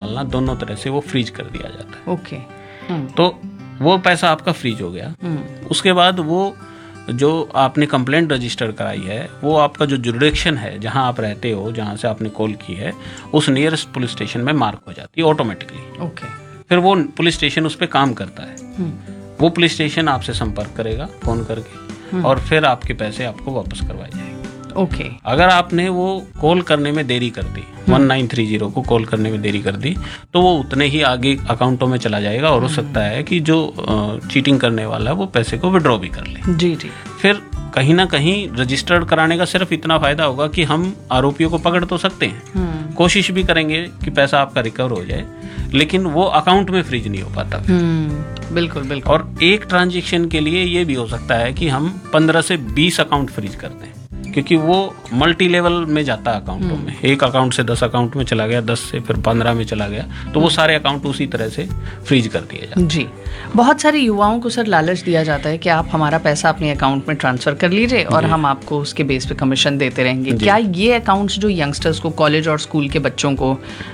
निकालना, दोनों तरह से वो फ्रीज कर दिया जाता है। ओके। तो वो पैसा आपका फ्रीज हो गया। उसके बाद वो जो आपने कंप्लेंट रजिस्टर कराई है, वो आपका जो जुरिडिक्शन है, जहां आप रहते हो, जहां से आपने कॉल की है, उस नियरेस्ट पुलिस स्टेशन में मार्क हो जाती है ऑटोमेटिकली। ओके। फिर वो पुलिस स्टेशन उस पर काम करता है। वो पुलिस स्टेशन आपसे संपर्क करेगा फ़ोन करके, और फिर आपके पैसे आपको वापस करवाए जाएंगे। ओके। अगर आपने वो कॉल करने में देरी कर दी, 1930 को कॉल करने में देरी कर दी, तो वो उतने ही आगे अकाउंटों में चला जाएगा, और हो सकता है कि जो चीटिंग करने वाला है वो पैसे को विड्रॉ भी कर ले। जी जी। फिर कहीं ना कहीं रजिस्टर्ड कराने का सिर्फ इतना फायदा होगा कि हम आरोपियों को पकड़ तो सकते हैं, कोशिश भी करेंगे कि पैसा आपका रिकवर हो जाए, लेकिन वो अकाउंट में फ्रीज नहीं हो पाता। बिल्कुल बिल्कुल। और एक ट्रांजैक्शन के लिए ये भी हो सकता है कि हम 15 से 20 अकाउंट फ्रीज कर दें, क्योंकि वो मल्टी लेवल में जाता है अकाउंटों में। एक अकाउंट से 10 अकाउंट में चला गया, 10 से फिर 15 में चला गया, तो वो सारे अकाउंट उसी तरह से फ्रीज कर दिए जाते हैं। जी। बहुत सारे युवाओं को सर लालच दिया जाता है कि आप हमारा पैसा अपने अकाउंट में ट्रांसफर कर लीजिए और हम आपको उसके बेस पे कमीशन देते रहेंगे। क्या ये अकाउंट्स जो यंगस्टर्स को, कॉलेज और स्कूल के बच्चों को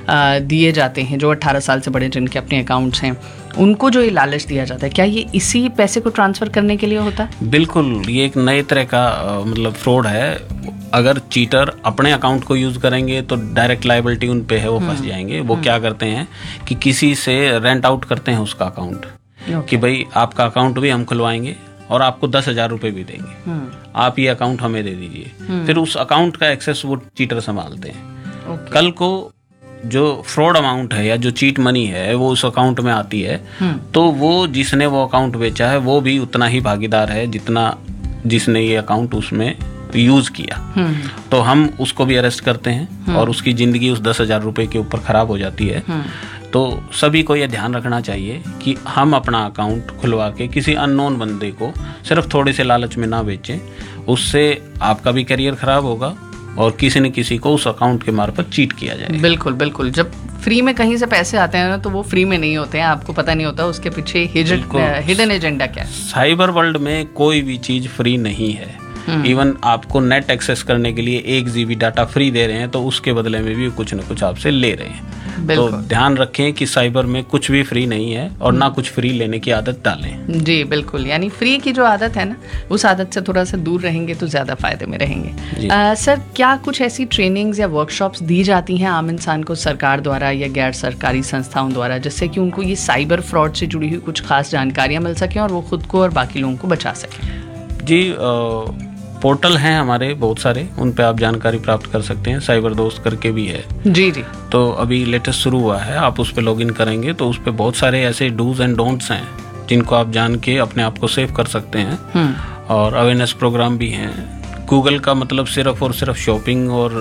दिए जाते हैं, जो 18 साल से बड़े जिनके अपने अकाउंट्स हैं, उनको जो ये लालच दिया जाता है, क्या ये इसी पैसे को ट्रांसफर करने के लिए होता है? बिल्कुल, ये एक नए तरह का मतलब फ्रॉड है। अगर चीटर अपने अकाउंट को यूज करेंगे तो डायरेक्ट लायबिलिटी उन पे है, वो फंस जाएंगे। वो क्या करते हैं कि किसी से रेंट आउट करते हैं उसका अकाउंट, कि भाई आपका अकाउंट भी हम खुलवाएंगे और आपको 10,000 रुपये भी देंगे, आप ये अकाउंट हमें दे दीजिए। फिर उस अकाउंट का एक्सेस वो चीटर संभालते हैं। कल को जो फ्रॉड अमाउंट है या जो चीट मनी है वो उस अकाउंट में आती है, तो वो जिसने वो अकाउंट बेचा है वो भी उतना ही भागीदार है जितना जिसने ये अकाउंट उसमें यूज किया। तो हम उसको भी अरेस्ट करते हैं और उसकी जिंदगी उस 10,000 रुपये के ऊपर खराब हो जाती है। तो सभी को यह ध्यान रखना चाहिए कि हम अपना अकाउंट खुलवा के किसी अननोन बंदे को सिर्फ थोड़े से लालच में ना बेचें, उससे आपका भी करियर खराब होगा और किसी न किसी को उस अकाउंट के मार्फत चीट किया जाए। बिल्कुल बिल्कुल। जब फ्री में कहीं से पैसे आते हैं ना, तो वो फ्री में नहीं होते हैं, आपको पता नहीं होता उसके पीछे हिडन एजेंडा क्या है। साइबर वर्ल्ड में कोई भी चीज फ्री नहीं है। इवन आपको नेट एक्सेस करने के लिए 1 GB डाटा फ्री दे रहे हैं, तो उसके बदले में भी कुछ न कुछ आपसे ले रहे हैं। तो ध्यान रखें कि साइबर में कुछ भी फ्री नहीं है और ना कुछ फ्री लेने की आदत डालें। जी बिल्कुल। यानी फ्री की जो आदत है ना, उस आदत से थोड़ा सा दूर रहेंगे तो ज़्यादा फायदे में रहेंगे। सर, क्या कुछ ऐसी ट्रेनिंग्स या वर्कशॉप्स दी जाती हैं आम इंसान को सरकार द्वारा या गैर सरकारी संस्थाओं द्वारा, जिससे कि उनको ये साइबर फ्रॉड से जुड़ी हुई कुछ खास जानकारियाँ मिल सकें और वो खुद को और बाकी लोगों को बचा सकें? जी, पोर्टल हैं हमारे बहुत सारे, उन पे आप जानकारी प्राप्त कर सकते हैं। साइबर दोस्त करके भी है। जी जी। तो अभी लेटेस्ट शुरू हुआ है, आप उस पे लॉगिन करेंगे तो उस पे बहुत सारे ऐसे डूज एंड डोंट्स हैं जिनको आप जान के अपने आप को सेव कर सकते हैं। और अवेयरनेस प्रोग्राम भी हैं। गूगल का मतलब सिर्फ और सिर्फ शॉपिंग और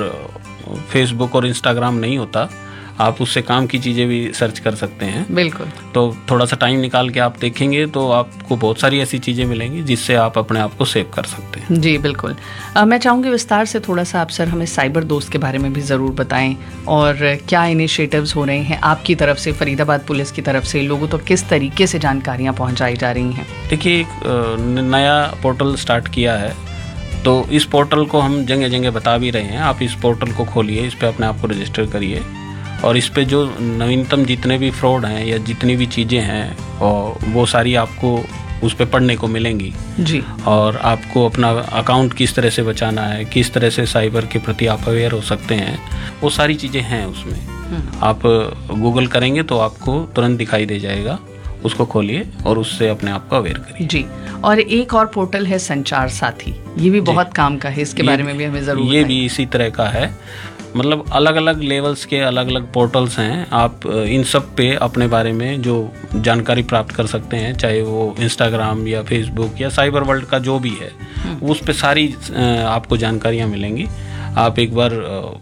फेसबुक और इंस्टाग्राम नहीं होता, आप उससे काम की चीज़ें भी सर्च कर सकते हैं। बिल्कुल। तो थोड़ा सा टाइम निकाल के आप देखेंगे तो आपको बहुत सारी ऐसी चीज़ें मिलेंगी जिससे आप अपने आप को सेव कर सकते हैं। जी बिल्कुल। मैं चाहूँगी विस्तार से थोड़ा सा आप सर हमें साइबर दोस्त के बारे में भी ज़रूर बताएं, और क्या इनिशिएटिव्स हो रहे हैं आपकी तरफ से, फरीदाबाद पुलिस की तरफ से, लोगों तो किस तरीके से जानकारियाँ पहुँचाई जा रही हैं? देखिए, एक नया पोर्टल स्टार्ट किया है, तो इस पोर्टल को हम जगह जगह बता भी रहे हैं। आप इस पोर्टल को खोलिए, इस पर अपने आप को रजिस्टर करिए, और इस पे जो नवीनतम जितने भी फ्रॉड हैं या जितनी भी चीज़ें हैं, और वो सारी आपको उस पे पढ़ने को मिलेंगी। जी। और आपको अपना अकाउंट किस तरह से बचाना है, किस तरह से साइबर के प्रति आप अवेयर हो सकते हैं, वो सारी चीज़ें हैं उसमें। आप गूगल करेंगे तो आपको तुरंत दिखाई दे जाएगा, उसको खोलिए और उससे अपने आप को अवेयर करिए। जी। और एक और पोर्टल है संचार साथी, ये भी बहुत काम का है, इसके बारे में भी हमें ज़रूर। ये भी इसी तरह का है, मतलब अलग अलग लेवल्स के अलग अलग पोर्टल्स हैं। आप इन सब पे अपने बारे में जो जानकारी प्राप्त कर सकते हैं, चाहे वो इंस्टाग्राम या फेसबुक या साइबर वर्ल्ड का जो भी है, उस पे सारी आपको जानकारियाँ मिलेंगी। आप एक बार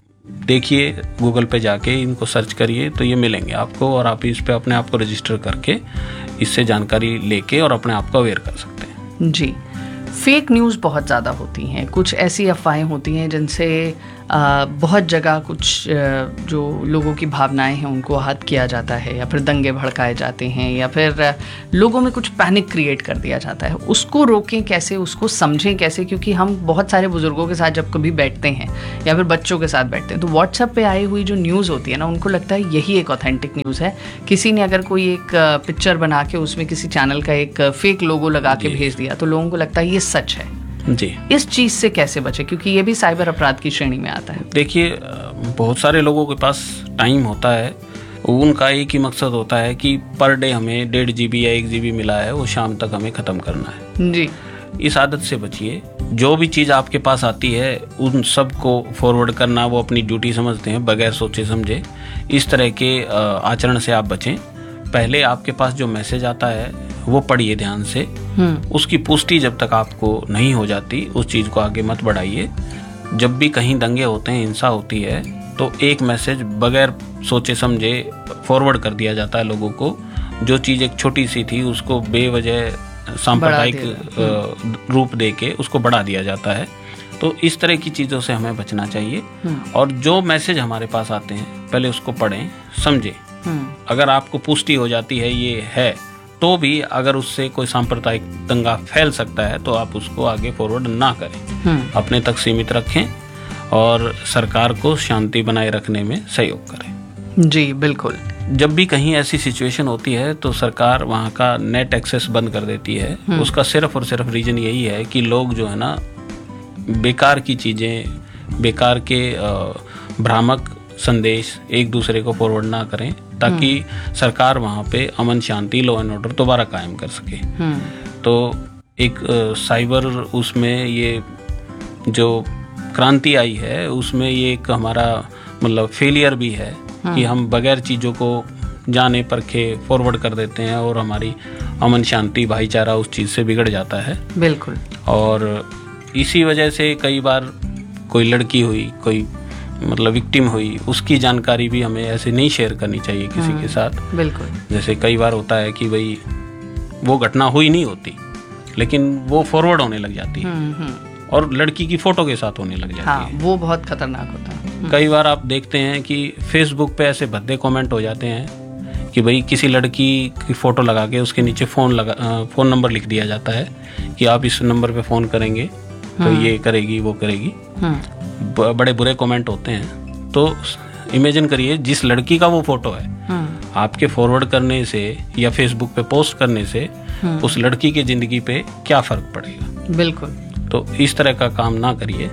देखिए, गूगल पे जाके इनको सर्च करिए तो ये मिलेंगे आपको, और आप इस पे अपने आप को रजिस्टर करके इससे जानकारी लेके और अपने आप को अवेयर कर सकते हैं। जी। फेक न्यूज़ बहुत ज़्यादा होती हैं, कुछ ऐसी अफवाहें होती हैं जिनसे बहुत जगह कुछ जो लोगों की भावनाएं हैं उनको आहत किया जाता है, या फिर दंगे भड़काए जाते हैं, या फिर लोगों में कुछ पैनिक क्रिएट कर दिया जाता है। उसको रोकें कैसे, उसको समझें कैसे? क्योंकि हम बहुत सारे बुजुर्गों के साथ जब कभी बैठते हैं या फिर बच्चों के साथ बैठते हैं तो व्हाट्सएप पे आई हुई जो न्यूज़ होती है ना, उनको लगता है यही एक ऑथेंटिक न्यूज़ है। किसी ने अगर कोई एक पिक्चर बना के उसमें किसी चैनल का एक फेक लोगो लगा के भेज दिया तो लोगों को लगता है ये सच है जी। इस चीज से कैसे बचे, क्योंकि ये भी साइबर अपराध की श्रेणी में आता है? देखिए, बहुत सारे लोगों के पास टाइम होता है, उनका एक ही मकसद होता है कि पर डे हमें 1.5 GB या 1 GB मिला है, वो शाम तक हमें ख़त्म करना है जी। इस आदत से बचिए। जो भी चीज़ आपके पास आती है उन सब को फॉरवर्ड करना वो अपनी ड्यूटी समझते हैं, बगैर सोचे समझे। इस तरह के आचरण से आप बचें। पहले आपके पास जो मैसेज आता है वो पढ़िए ध्यान से, उसकी पुष्टि जब तक आपको नहीं हो जाती उस चीज़ को आगे मत बढ़ाइए। जब भी कहीं दंगे होते हैं, हिंसा होती है, तो एक मैसेज बगैर सोचे समझे फॉरवर्ड कर दिया जाता है लोगों को। जो चीज़ एक छोटी सी थी उसको बेवजह सांप्रदायिक रूप दे के उसको बढ़ा दिया जाता है। तो इस तरह की चीज़ों से हमें बचना चाहिए। और जो मैसेज हमारे पास आते हैं पहले उसको पढ़ें, समझें। अगर आपको पुष्टि हो जाती है ये है, तो भी अगर उससे कोई सांप्रदायिक दंगा फैल सकता है तो आप उसको आगे फॉरवर्ड ना करें, अपने तक सीमित रखें और सरकार को शांति बनाए रखने में सहयोग करें। जी बिल्कुल। जब भी कहीं ऐसी सिचुएशन होती है तो सरकार वहाँ का नेट एक्सेस बंद कर देती है। उसका सिर्फ और सिर्फ रीजन यही है कि लोग जो है ना बेकार की चीज़ें, बेकार के भ्रामक संदेश एक दूसरे को फॉरवर्ड ना करें, ताकि सरकार वहाँ पे अमन शांति, लॉ एंड ऑर्डर दोबारा कायम कर सके। तो एक साइबर उसमें ये जो क्रांति आई है उसमें ये एक हमारा मतलब फेलियर भी है कि हम बगैर चीज़ों को जाने परखे फॉरवर्ड कर देते हैं और हमारी अमन शांति भाईचारा उस चीज़ से बिगड़ जाता है। बिल्कुल। और इसी वजह से कई बार कोई लड़की हुई, कोई मतलब विक्टिम हुई, उसकी जानकारी भी हमें ऐसे नहीं शेयर करनी चाहिए किसी के साथ। बिल्कुल। जैसे कई बार होता है कि भाई वो घटना हुई नहीं होती लेकिन वो फॉरवर्ड होने लग जाती है और लड़की की फोटो के साथ होने लग जाती है। वो बहुत खतरनाक होता है। कई बार आप देखते हैं कि फेसबुक पे ऐसे भद्दे कमेंट हो जाते हैं कि भाई किसी लड़की की फोटो लगा के उसके नीचे फ़ोन नंबर लिख दिया जाता है कि आप इस नंबर पे फ़ोन करेंगे तो ये करेगी, वो करेगी। बड़े बुरे कमेंट होते हैं। तो इमेजिन करिए जिस लड़की का वो फोटो है, आपके फॉरवर्ड करने से या फेसबुक पे पोस्ट करने से उस लड़की की जिंदगी पे क्या फर्क पड़ेगा। बिल्कुल। तो इस तरह का काम ना करिए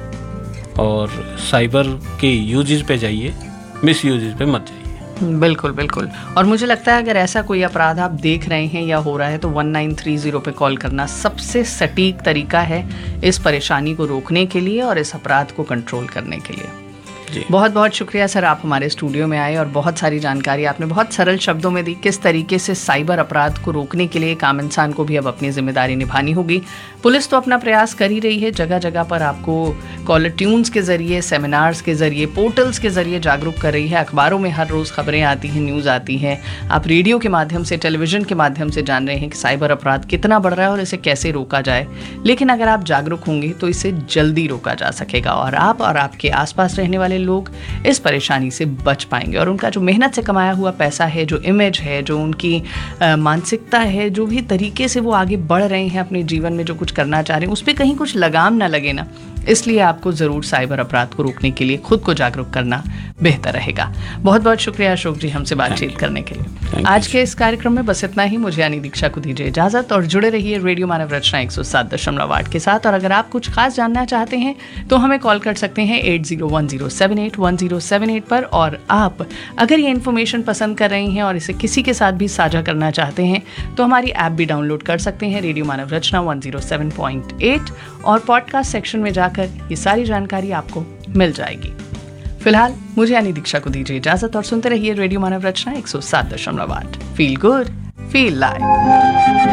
और साइबर के यूजेस पे जाइए, मिस यूजेस पे मत जाइए। बिल्कुल बिल्कुल। और मुझे लगता है अगर ऐसा कोई अपराध आप देख रहे हैं या हो रहा है तो 1930 पे कॉल करना सबसे सटीक तरीका है इस परेशानी को रोकने के लिए और इस अपराध को कंट्रोल करने के लिए। बहुत बहुत शुक्रिया सर, आप हमारे स्टूडियो में आए और बहुत सारी जानकारी आपने बहुत सरल शब्दों में दी किस तरीके से साइबर अपराध को रोकने के लिए एक आम इंसान को भी अब अपनी जिम्मेदारी निभानी होगी। पुलिस तो अपना प्रयास कर ही रही है, जगह जगह पर आपको कॉलर ट्यून्स के जरिए, सेमिनार्स के जरिए, पोर्टल्स के जरिए जागरूक कर रही है। अखबारों में हर रोज़ खबरें आती हैं, न्यूज़ आती है। आप रेडियो के माध्यम से, टेलीविज़न के माध्यम से जान रहे हैं कि साइबर अपराध कितना बढ़ रहा है और इसे कैसे रोका जाए। लेकिन अगर आप जागरूक होंगे तो इसे जल्दी रोका जा सकेगा और आप और आपके आसपास रहने वाले लोग इस परेशानी से बच पाएंगे और उनका जो मेहनत से कमाया हुआ पैसा है, जो इमेज है, जो उनकी मानसिकता है, जो भी तरीके से वो आगे बढ़ रहे हैं अपने जीवन में, जो कुछ करना चाह रहे हैं, उस पर कहीं कुछ लगाम ना लगे ना। इसलिए आपको ज़रूर साइबर अपराध को रोकने के लिए खुद को जागरूक करना बेहतर रहेगा। बहुत बहुत शुक्रिया अशोक जी हमसे बातचीत करने के लिए। आज के इस कार्यक्रम में बस इतना ही। मुझे यानी दीक्षा को दीजिए इजाज़त और जुड़े रहिए रेडियो मानव रचना 107.8 के साथ। और अगर आप कुछ खास जानना चाहते हैं तो हमें कॉल कर सकते हैं 8010781078 पर। और आप अगर ये इन्फॉर्मेशन पसंद कर रहे हैं और इसे किसी के साथ भी साझा करना चाहते हैं तो हमारी ऐप भी डाउनलोड कर सकते हैं, रेडियो मानव रचना 107.8, और पॉडकास्ट सेक्शन में जाकर ये सारी जानकारी आपको मिल जाएगी। फिलहाल मुझे यानी दीक्षा को दीजिए इजाजत और सुनते रहिए रेडियो मानव रचना 107.8। Feel good, feel live.